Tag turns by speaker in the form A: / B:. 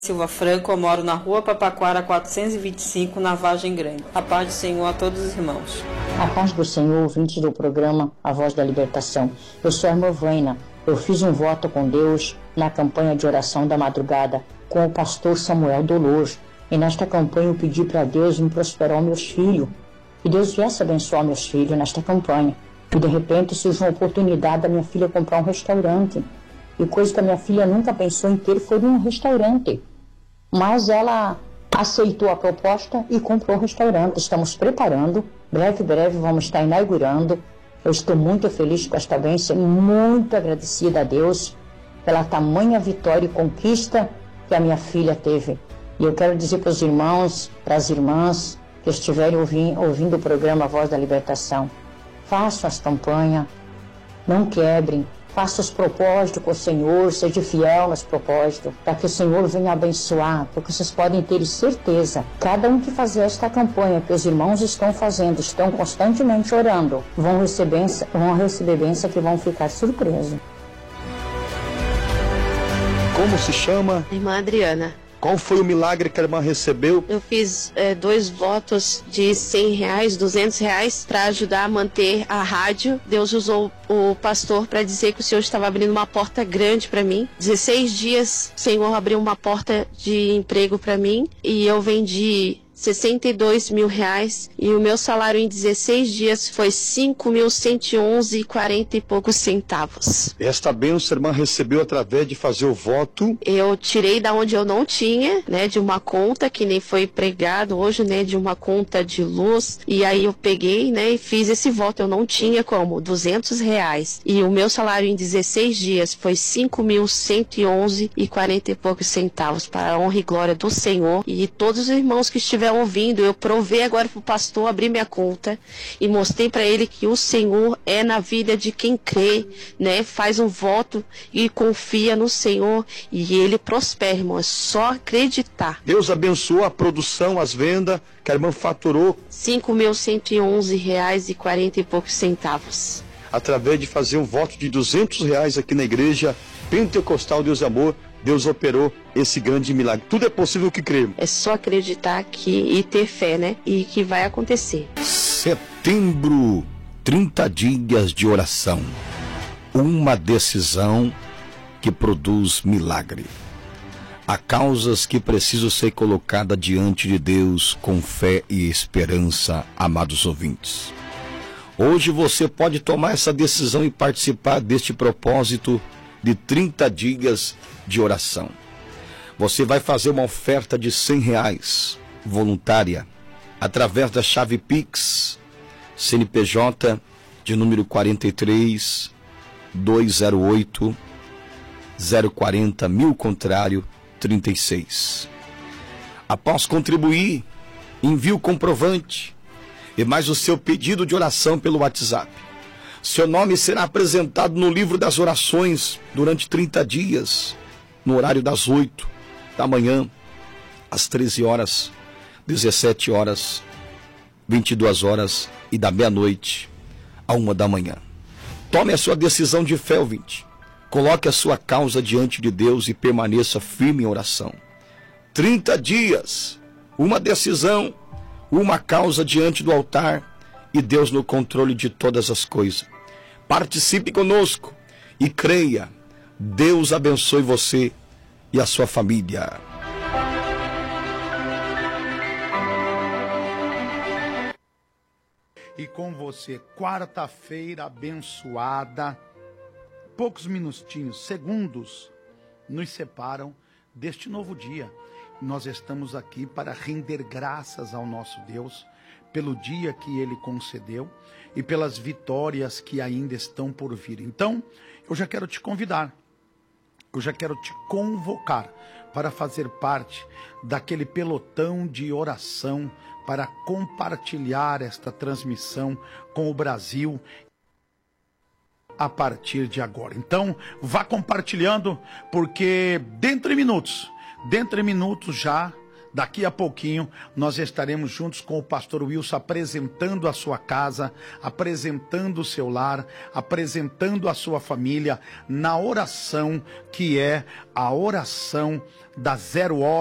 A: Silva Franco, eu moro na rua Papaquara 425, na Vargem Grande. A paz do Senhor a todos os irmãos.
B: A paz do Senhor, ouvintes do programa A Voz da Libertação. Eu sou a irmã Vaina. Eu fiz um voto com Deus na campanha de oração da madrugada com o pastor Samuel Dolor. E nesta campanha eu pedi para Deus me prosperar meus filhos. Que Deus viesse abençoar meus filhos nesta campanha. E de repente surgiu uma oportunidade da minha filha comprar um restaurante. E coisa que a minha filha nunca pensou em ter foi um restaurante. Mas ela aceitou a proposta e comprou o restaurante. Estamos preparando, breve vamos estar inaugurando. Eu estou muito feliz com esta bênção, muito agradecida a Deus pela tamanha vitória e conquista que a minha filha teve. E eu quero dizer para os irmãos, para as irmãs que estiverem ouvindo o programa A Voz da Libertação, façam as campanhas, não quebrem. Faça os propósitos com o Senhor, seja fiel nos propósitos, para que o Senhor venha abençoar, porque vocês podem ter certeza, cada um que fazer esta campanha que os irmãos estão fazendo, estão constantemente orando, vão receber bênção que vão ficar surpresos.
C: Como se chama?
D: Irmã Adriana.
C: Qual foi o milagre que a irmã recebeu?
D: Eu fiz 2 votos de R$100, R$200 para ajudar a manter a rádio. Deus usou o pastor para dizer que o Senhor estava abrindo uma porta grande para mim. 16 dias o Senhor abriu uma porta de emprego para mim e eu vendi R$62 mil e o meu salário em 16 dias foi 5.111,40 e poucos centavos.
C: Esta bênção a irmã recebeu através de fazer o voto?
D: Eu tirei da onde eu não tinha, né, de uma conta que nem foi pregado hoje, né, de uma conta de luz, e aí eu peguei, né, e fiz esse voto. Eu não tinha como, R$200, e o meu salário em 16 dias foi 5.111,40 e poucos centavos, para a honra e glória do Senhor. E todos os irmãos que estiveram ouvindo, eu provei agora para o pastor abrir minha conta e mostrei para ele que o Senhor é na vida de quem crê, né? Faz um voto e confia no Senhor e ele prospera, irmão. É só acreditar.
C: Deus abençoou a produção, as vendas, que a irmã faturou
D: R$5.111,40 e poucos centavos.
C: Através de fazer um voto de R$200 aqui na igreja Pentecostal Deus e Amor, Deus operou esse grande milagre. Tudo é possível que cremos.
D: É só acreditar e ter fé, né? E que vai acontecer.
E: Setembro, 30 dias de oração. Uma decisão que produz milagre. Há causas que precisam ser colocadas diante de Deus com fé e esperança, amados ouvintes. Hoje você pode tomar essa decisão e participar deste propósito de 30 dias de oração. Você vai fazer uma oferta de R$100 voluntária através da chave Pix CNPJ de número 43 208 040 1000 contrário 36. Após contribuir, envie o comprovante e mais o seu pedido de oração pelo WhatsApp. Seu nome será apresentado no livro das orações durante 30 dias, no horário das 8 da manhã, às 13 horas, 17 horas, 22 horas e da meia-noite à 1 da manhã. Tome a sua decisão de fé, ouvinte. Coloque a sua causa diante de Deus e permaneça firme em oração. 30 dias, uma decisão, uma causa diante do altar e Deus no controle de todas as coisas. Participe conosco e creia. Deus abençoe você e a sua família.
F: E com você, quarta-feira abençoada. Poucos minutinhos, segundos, nos separam deste novo dia. Nós estamos aqui para render graças ao nosso Deus pelo dia que Ele concedeu e pelas vitórias que ainda estão por vir. Então, eu já quero te convidar, eu já quero te convocar para fazer parte daquele pelotão de oração para compartilhar esta transmissão com o Brasil a partir de agora. Então, vá compartilhando, porque dentro de minutos já Daqui a pouquinho nós estaremos juntos com o pastor Wilson apresentando a sua casa, apresentando o seu lar, apresentando a sua família na oração que é a oração da 0 hora.